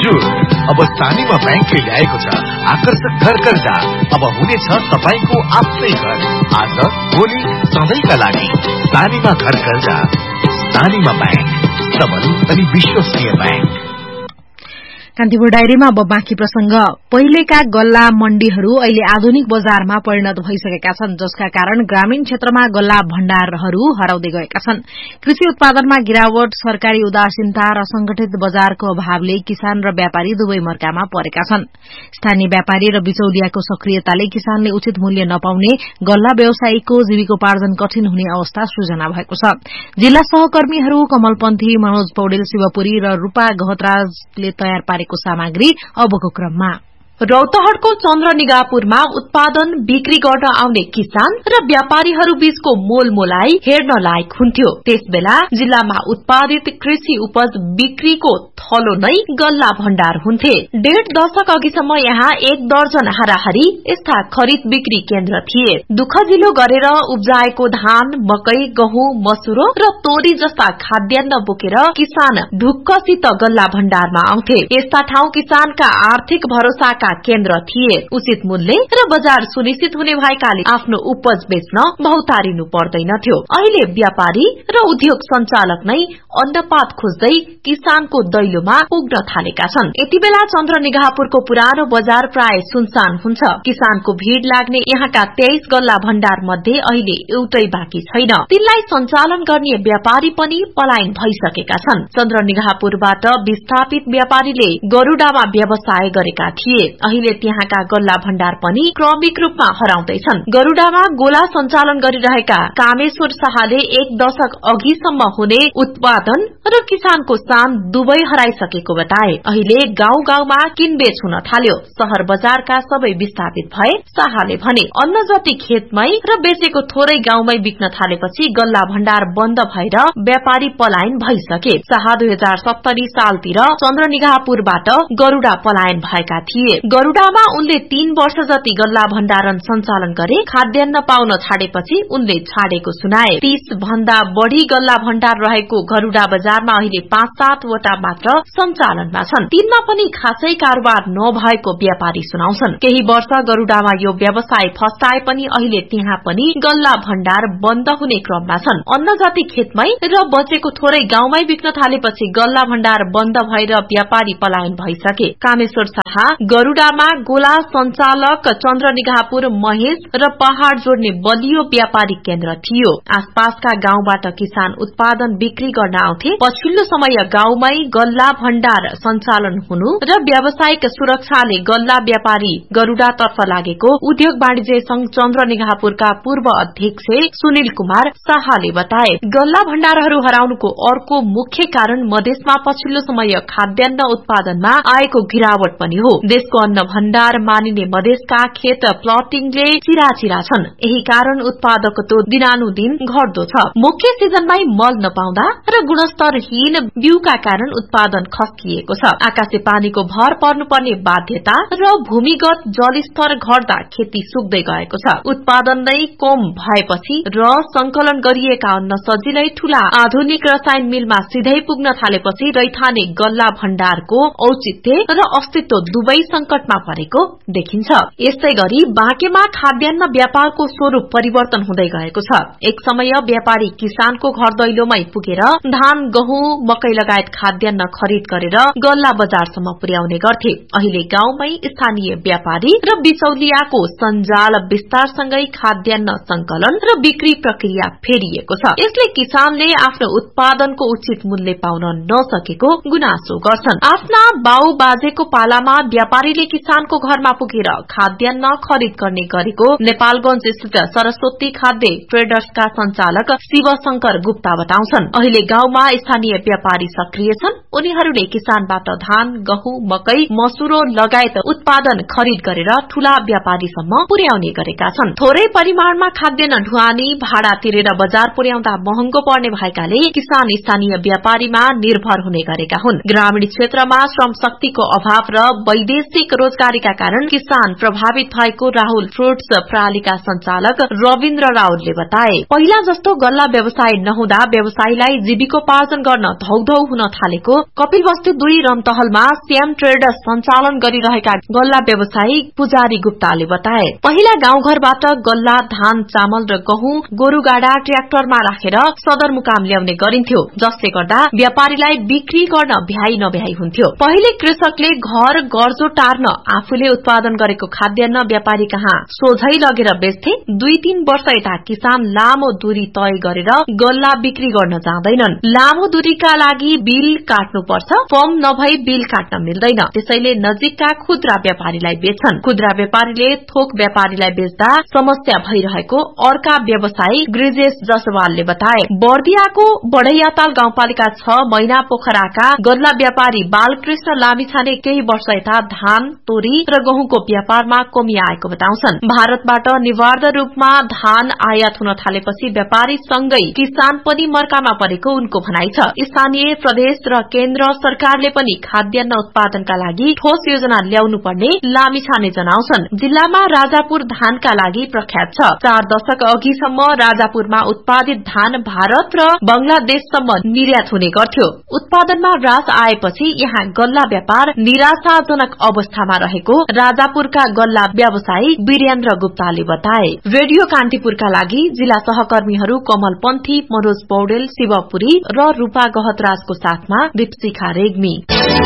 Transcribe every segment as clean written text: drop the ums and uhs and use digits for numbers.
हजुर, अब स्थानीय बैंकले ल्याएको छ आकर्षक घर कर्जा। अब हुनेछ तपाईको आफ्नै घर। आज भोलि सधैँका लागि स्थानीय घर कर्जा। स्थानीय बैंक, सबल अनि विश्वसनीय बैंक। कान्तिपुर डायरीमा अब बाँकी प्रसंग। पहिलेका गल्ला मण्डीहरू अहिले आधुनिक बजारमा परिणत भइसकेका छन्, जसका कारण ग्रामीण क्षेत्रमा गल्ला भण्डारहरू हराउँदै गएका छन्। कृषि उत्पादनमा गिरावट, सरकारी उदासीनता र संगठित बजारको अभावले किसान र व्यापारी दुवै मर्कामा परेका छन्। स्थानीय व्यापारी र बिचौलियाको सक्रियताले किसानले उचित मूल्य नपाउने, गल्ला व्यवसायीको जीविकोपार्जन कठिन हुने अवस्था सृजना भएको छ। जिल्ला सहकर्मीहरू कमलपन्थी, मनोज पौडेल शिवपुरी र रूपा गहतराजले तयार पारेको सामग्री अबको क्रममा। रौतहटको चन्द्रनिगाहपुरमा उत्पादन बिक्री गर्न आउने किसान र व्यापारीहरू बीचको मोलमोलाई हेर्न लायक हुन्थ्यो। त्यसबेला जिल्लामा उत्पादित कृषि उपज बिक्रीको थलो नै गल्ला भण्डार हुन्थे। 1.5 दशक अघिसम्म यहाँ 1 दर्जन हाराहारी यस्ता खरिद बिक्री केन्द्र थिए। दुःखजिलो गरेर उब्जाएको धान, मकै, गहुँ, मसुरो र तोरी जस्ता खाद्यान्न बोकेर किसान ढुक्कसित गल्ला भण्डारमा आउँथे। यस्ता ठाउँ किसानका आर्थिक भरोसाका केन्द्र थिए। उचित मूल्य र बजार सुनिश्चित हुने भएकाले आफ्नो उपज बेच्न बहुतारिनु पर्दैनथ्यो। अहिले व्यापारी र उद्योग संचालक नै अन्नपात खोज्दै किसानको दैलोमा पुग्न थालेका छन्। यति बेला चन्द्रनिगाहपुरको पुरानो बजार प्राय सुनसान हुन्छ। किसानको भीड़ लाग्ने यहाँका 23 गल्ला भण्डार मध्ये अहिले एउटै बाँकी छैन। तिनलाई सञ्चालन गर्ने व्यापारी पनि पलायन भइसकेका छन्। चन्द्रनिगाहपुरबाट विस्थापित व्यापारीले गरूडामा व्यवसाय गरेका थिए। अहिले त्यहाँका गल्ला भण्डार पनि क्रमिक रूपमा हराउँदैछन्। गरूडामा गोला सञ्चालन गरिरहेका कामेश्वर शाहले 1 दशक अघिसम्म हुने उत्पादन र किसानको शान दुवै हराइसकेको बताए। अहिले गाउँ गाउँमा किनबेच हुन थाल्यो। शहर बजारका सबै विस्थापित भए। शाहले भने अन्न जति खेतमै र बेचेको थोरै गाउँमै बिक्न थालेपछि गल्ला भण्डार बन्द भएर व्यापारी पलायन भइसके। शाह 2070 सालतिर चन्द्रनिगाहपुरबाट गरूडा पलायन भएका थिए। गरूडामा उनले 3 वर्ष जति गल्ला भण्डारण सञ्चालन गरे। खाद्यान्न पाउन छाडेपछि उनले छाडेको सुनाए। 30 भन्दा बढ़ी गल्ला भण्डार रहेको गरूडा बजारमा अहिले 5-7 वटा मात्र सञ्चालनमा छन्। तिनमा पनि खासै कारोबार नभएको व्यापारी सुनाउँछन्। केही वर्ष गरूडामा यो व्यवसाय फस्टाए पनि अहिले त्यहाँ पनि गल्ला भण्डार बन्द हुने क्रममा छन्। अन्न जति खेतमै र बचेको थोरै गाउँमै बिक्न थालेपछि गल्ला भण्डार बन्द भएर व्यापारी पलायन भइसके। कामेश्वर शाह गरूडामा गोला सञ्चालक, चन्द्रनिगाहपुर, महेश र पहाड़ जोड्ने बलियो व्यापारिक केन्द्र थियो। आसपासका गाउँबाट किसान उत्पादन बिक्री गर्न आउँथे। पछिल्लो समय गाउँमै गल्ला भण्डार सञ्चालन हुनु र व्यावसायिक सुरक्षाले गल्ला व्यापारी गरूडातर्फ लागेको उद्योग वाणिज्य संघ चन्द्रनिगाहपुरका पूर्व अध्यक्ष सुनिल कुमार शाहले बताए। गल्ला भण्डारहरू हराउनुको अर्को मुख्य कारण मधेसमा पछिल्लो समय खाद्यान्न उत्पादनमा आएको गिरावट पनि हो। देशको अन्न भण्डार मानिने मधेसका खेत प्लटिङले चिराचिरा छन्। यही कारण उत्पादकत्व दिनानुदिन घट्दो छ। मुख्य सिजनमै मल नपाउँदा र गुणस्तरहीन बिउका कारण उत्पादन खस्किएको छ। आकाशे पानीको भर पर्नुपर्ने बाध्यता र भूमिगत जलस्तर घट्दा खेती सुक्दै गएको छ। उत्पादन नै कम भएपछि र संकलन गरिएका अन्न सजिलै ठूला आधुनिक रसायन मिलमा सिधै पुग्न थालेपछि रैथाने गल्ला भण्डारको औचित्य र अस्तित्व दुवै संकटमा परेको देखिन्छ। यस्तै गरी बाँकेमा खाद्यान्न व्यापारको स्वरूप परिवर्तन हुँदै गएको छ। एक समय व्यापारी किसानको घर दैलोमै पुगेर धान, गहुँ, मकै लगायत खाद्यान्न खरिद गरेर गल्ला बजारसम्म पुर्याउने गर्थे। अहिले गाउँमै स्थानीय व्यापारी र बिचौलियाको सञ्जाल विस्तारसँगै खाद्यान्न संकलन र बिक्री प्रक्रिया फेरिएको छ। यसले किसानले आफ्नो उत्पादनको उचित मूल्य पाउन नसकेको गुनासो गर्छन्। आफ्ना बाउ बाजेको पालामा व्यापारीले किसानको घरमा पुगेर खाद्यान्न खरिद गर्ने गरेको नेपालगंज स्थित सरस्वती खाद्य ट्रेडर्सका संचालक शिवशंकर गुप्ता बताउँछन्। अहिले गाउँमा स्थानीय व्यापारी सक्रिय छन्। उनीहरूले किसानबाट धान, गहुँ, मकै, मसुरो लगायत उत्पादन खरिद गरेर ठूला व्यापारीसम्म पुर्याउने गरेका छन्। थोरै परिमाणमा खाद्यान्न ढुवानी, भाडा तिरेर बजार पुर्याउँदा महँगो पर्ने भएकाले किसान स्थानीय व्यापारीमा निर्भर हुने गरेका हुन्। ग्रामीण क्षेत्रमा श्रम शक्तिको अभाव र वैदेशिक दैनिक रोजगारीका कारण किसान प्रभावित भएको राहुल फ्रुट्स प्रणालीका संचालक रविन्द्र राउतले बताए। पहिला जस्तो गल्ला व्यवसाय नहुँदा व्यवसायीलाई जीविकोपार्जन गर्न धौधौ हुन थालेको कपिलवस्तु 2 रमतहलमा श्याम ट्रेडर्स सञ्चालन गरिरहेका गल्ला व्यवसायी पुजारी गुप्ताले बताए। पहिला गाउँघरबाट गल्ला, धान, चामल र गहुँ गोरुगाडा ट्र्याक्टरमा राखेर सदरमुकाम ल्याउने गरिन्थ्यो, जसले गर्दा व्यापारीलाई बिक्री गर्न भ्याइ नभ्याइ हुन्थ्यो। पहिले कृषकले घर गर्जो टार्न आफूले उत्पादन गरेको खाद्यान्न व्यापारी कहाँ सोझै लगेर बेच्थे। 2-3 वर्ष यता किसान लामो दूरी तय गरेर गल्ला बिक्री गर्न जाँदैनन्। लामो दूरीका लागि बिल काट्नुपर्छ, फर्म नभई बिल काट्न मिल्दैन, त्यसैले नजिकका खुद्रा व्यापारीलाई बेच्छन्। खुद्रा व्यापारीले थोक व्यापारीलाई बेच्दा समस्या भइरहेको अर्का व्यवसायी गृजेश जसवालले बताए। बर्दियाको बढैयाताल गाउँपालिका 6 मैना पोखराका गल्ला व्यापारी बालकृष्ण लामिछाने केही वर्ष यता धान, तोरी र गहुँको व्यापारमा कमी आएको बताउँछन्। भारतबाट निवार्द रूपमा धान आयात हुन थालेपछि व्यापारी सँगै किसान पनि मर्कामा परेको उनको भनाइ छ। स्थानीय, प्रदेश र केन्द्र सरकारले पनि खाद्यान्न उत्पादनका लागि ठोस योजना ल्याउनु पर्ने लामिछाने जनाउँछन्। जिल्लामा राजापुर धानका लागि प्रख्यात छ। 4 दशक अघिसम्म राजापुरमा उत्पादित धान भारत र बंगलादेशसम्म निर्यात हुने गर्थ्यो। उत्पादनमा ह्रास आएपछि यहाँ गल्ला व्यापार निराशाजनक अवस्थामा रहेको राजापुरका गल्ला व्यवसायी वीरेन्द्र गुप्ताले बताए। रेडियो कान्तिपुरका लागि जिल्ला सहकर्मीहरू कमल पन्थी, मनोज पौडेल, शिवपुरी र रूपा गहतराजको साथमा दीपशिखा रेग्मी।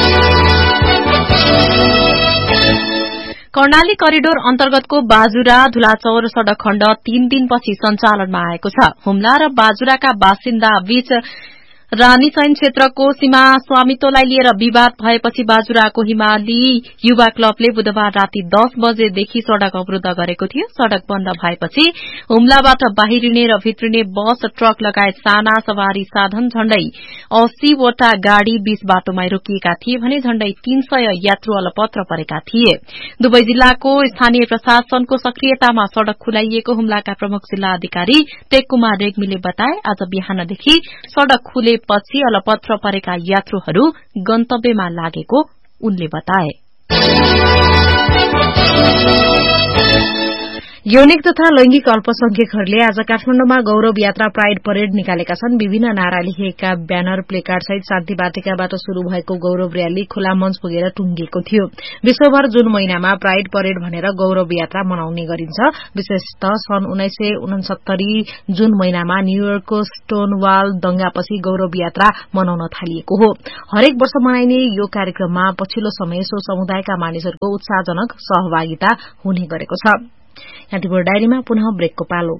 कर्णाली करिडोर अन्तर्गतको बाजुरा धुलाचौर सड़क खण्ड 3 दिनपछि सञ्चालनमा आएको छ। हुम्ला र बाजुराका बासिन्दा बीच रानीसैन क्षेत्रको सीमा स्वामित्वलाई लिएर विवाद भएपछि बाजुराको हिमाली युवा क्लबले बुधबार राति 10 बजेदेखि सड़क अवरूद्ध गरेको थियो। सड़क बन्द भएपछि हुम्लाबाट बाहिरिने र भित्रिने बस, ट्रक लगायत साना सवारी साधन झण्डै 80 वटा गाड़ी बीच बाटोमा रोकिएका थिए भने झण्डै 300 यात्रु अलपत्र परेका थिए। दुवै जिल्लाको स्थानीय प्रशासनको सक्रियतामा सड़क खुलाइएको हुम्लाका प्रमुख जिल्ला अधिकारी टेक कुमार रेग्मीले बताए। आज बिहानदेखि सड़क खुले पछि अलपत्र परेका यात्रुहरू गन्तव्यमा लागेको उनले बताए। यौनिक तथा लैंगिक अल्पसंख्यकहरूले आज काठमाडौँमा गौरव यात्रा प्राइड परेड निकालेका छन्। विभिन्न नारा लेखिएका ब्यानर, प्लेकार्ड सहित शान्ति बाटिकाबाट शुरू भएको गौरव रयाली खुला मंच पुगेर टुंगिएको थियो। विश्वभर जुन महिनामा प्राइड परेड भनेर गौरव यात्रा मनाउने गरिन्छ। विशेषतः सन् 1969 जुन महिनामा न्यूयोर्कको स्टोनवाल दंगापछि गौरव यात्रा मनाउन थालिएको हो। हरेक वर्ष मनाइने यो कार्यक्रममा पछिल्लो समय सो समुदायका मानिसहरूको उत्साहजनक सहभागिता हुने गरेको छ। कान्तिपुर डायरीमा पुनः ब्रेकको पालो।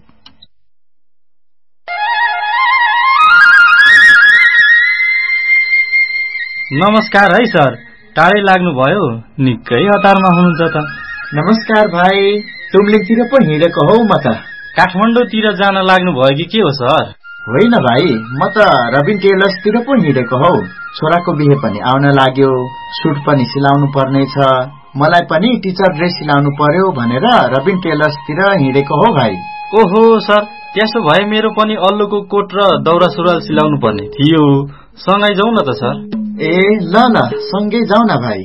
नमस्कार है सर, टाढै लाग्नुभयो, निकै हतारमा हुनुहुन्छ त। नमस्कार भाइ, तुमलिङतिर पो हिँडेको हौ म त। काठमाडौँतिर जान लाग्नुभयो कि के हो सर? होइन भाइ, म त रबिन टेलर्सतिर पो हिँडेको हौ। छोराको बिहे पनि आउन लाग्यो, सुट पनि सिलाउनु पर्नेछ, मलाई पनि टिचर ड्रेस सिलाउनु पर्यो भनेर रबिन टेलर्सतिर हिँडेको हो भाइ। ओहो सर, त्यसो भए मेरो पनि अल्लुको कोट र दौरा सुरुवाल सिलाउनु पर्ने थियो। सँगै जाउँ न त सर। ए ल सँगै जाउँ न भाइ।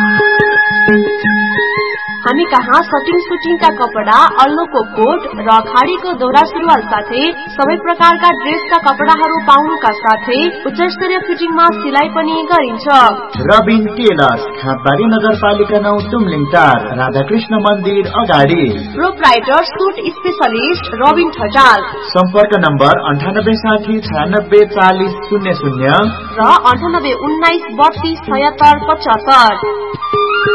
हामी कहाँ सटिङ सुटिङका कपडा, अल्लोको कोट र खाडीको दौरा सुरुवाल साथै सबै प्रकारका ड्रेसका कपडाहरू पाउनुका साथै उच्चस्तरीय फिटिङमा सिलाइ पनि गरिन्छ। रबिन टेलर्स, खापबारी नगरपालिका 9, तुमलिङ टार, राधाकृष्ण मन्दिर अगाडि। Proprietor suit specialist Rabin Thatal. सम्पर्क नम्बर 9860 96 40 00 र 98 19 32 76 75।